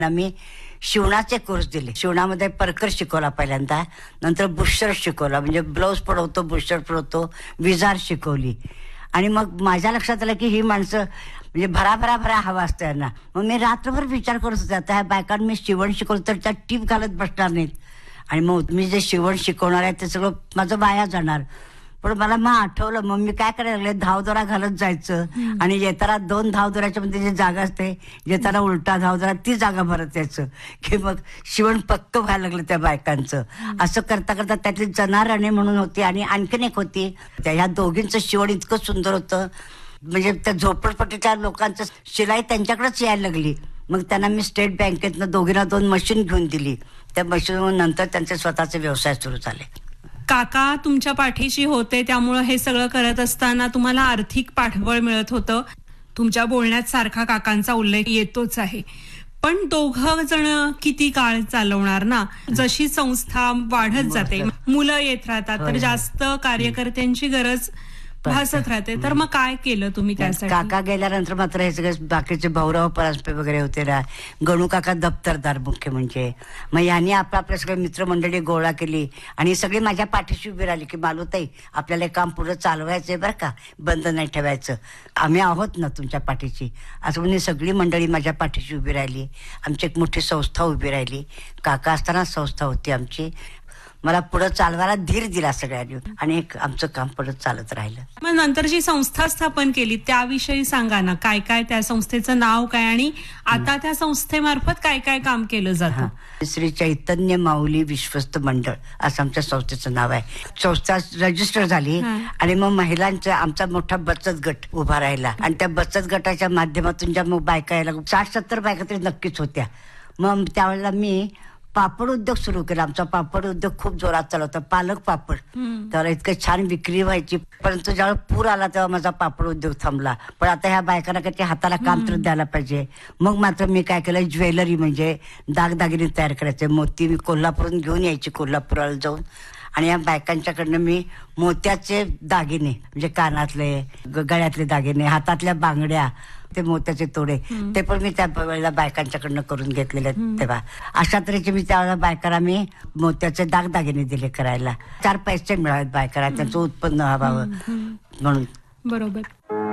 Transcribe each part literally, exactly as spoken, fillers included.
आम्ही शिवणाचे कोर्स दिले. शिवणामध्ये परकर शिकवला पहिल्यांदा, नंतर बुशर शिकवला, म्हणजे ब्लाऊज पडवतो, बुशर पडवतो, विजार शिकवली. आणि मग माझ्या लक्षात आलं की ही माणसं म्हणजे भराभरा भरा हवा असतं यांना. मग मी रात्रभर विचार करत होते, आता ह्या बायकांना मी शिवण शिकवलं तर त्या टीप घालत बसणार नाहीत, आणि मग मी जे शिवण शिकवणार आहे ते सगळं माझं वाया जाणार. पण मला मग आठवलं, मग मी काय करायला लागले, धावदोरा घालत जायचं आणि येताना दोन धावदोऱ्याच्या मध्ये जी जागा असते, येताना उलटा धावदोरा ती जागा भरत यायचं की मग शिवण पक्क व्हायला लागलं त्या बायकांचं. असं करता करता त्यातली जनाराणे म्हणून होती आणि आणखीन एक होती, त्या ह्या दोघींचं शिवण इतकं सुंदर होतं, म्हणजे त्या झोपडपट्टीच्या लोकांचं शिलाई त्यांच्याकडेच यायला लागली. मग त्यांना मी स्टेट बँकेतनं दोघींना दोन मशीन घेऊन दिली. त्या मशीनवर नंतर त्यांचे स्वतःचे व्यवसाय सुरू झाले. काका तुमच्या पाठीशी होते, त्यामुळे हे सगळं करत असताना तुम्हाला आर्थिक पाठबळ मिळत होतं. तुमच्या बोलण्यात सारखा काकांचा उल्लेख येतोच आहे. पण दोघं जण किती काळ चालवणार ना. जशी संस्था वाढत जाते, मुलं येत राहतात, तर जास्त कार्यकर्त्यांची गरज भासत राहते. तर मग काय केलं तुम्ही त्यासाठी? काका गेल्यानंतर मात्र हे सगळे बाकीचे भाऊराव परांजपे वगैरे होते ना, गणू काका दप्तरदार मुख्य म्हणजे, मग यांनी आपलं आपल्या सगळे मित्रमंडळी गोळा केली आणि सगळी माझ्या पाठीशी उभी राहिली की मालूताई आपल्याला काम पुढे चालवायचंय बरं का, बंद नाही ठेवायचं, आम्ही आहोत ना तुमच्या पाठीशी. असं म्हणजे सगळी मंडळी माझ्या पाठीशी उभी राहिली. आमची एक मोठी संस्था उभी राहिली. काका असताना संस्था होती आमची. मला पुढे चालवायला धीर दिला सगळ्यांनी आणि एक आमचं काम पुढे चालत राहिलं. मग नंतर जी संस्था स्थापन केली त्याविषयी सांगा ना, काय काय त्या संस्थेचं नाव काय आणि आता त्या संस्थेमार्फत काय काय काम केलं जातं? श्री चैतन्य माऊली विश्वस्त मंडळ असं आमच्या संस्थेचं नाव आहे. संस्था रजिस्टर झाली आणि मग महिलांचा आमचा मोठा बचत गट उभा राहिला आणि त्या बचत गटाच्या माध्यमातून ज्या मग बायका यायला साठ सत्तर बायका तरी नक्कीच होत्या. मग त्यावेळेला मी पापड उद्योग सुरू केला. आमचा पापड उद्योग खूप जोरात चालवता, पालक पापड. तर इतकं छान विक्री व्हायची. परंतु ज्यावेळेस पूर आला तेव्हा माझा पापड उद्योग थांबला. पण आता ह्या बायकांना काही हाताला काम तर द्यायला पाहिजे. मग मात्र मी काय केलं, ज्वेलरी म्हणजे दागदागिने तयार करायचे. मोती मी कोल्हापूरून घेऊन यायची, कोल्हापुराला जाऊन, आणि या बायकांच्याकडनं मी मोत्याचे दागिने म्हणजे कानातले, गळ्यातले दागिने, हातातल्या बांगड्या, ते मोत्याचे तोडे, ते पण मी त्या वेळेला बायकांच्याकडनं करून घेतलेले. तेव्हा अशा तऱ्हेचे मी त्यावेळेला बायकांना मी मोत्याचे दागदागिने दिले करायला. चार पैसे मिळावेत बायकांना, त्यांचं उत्पन्न व्हावं म्हणून. बरोबर.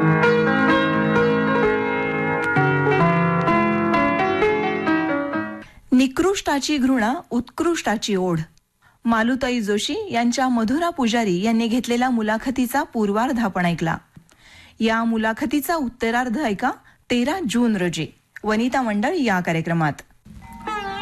निकृष्टाची घृणा, उत्कृष्टाची ओढ. मालूताई जोशी यांच्या मधुरा पुजारी यांनी घेतलेला मुलाखतीचा पूर्वार्ध आपण ऐकला. या मुलाखतीचा उत्तरार्ध ऐका तेरा जून रोजी वनिता मंडळ या कार्यक्रमात.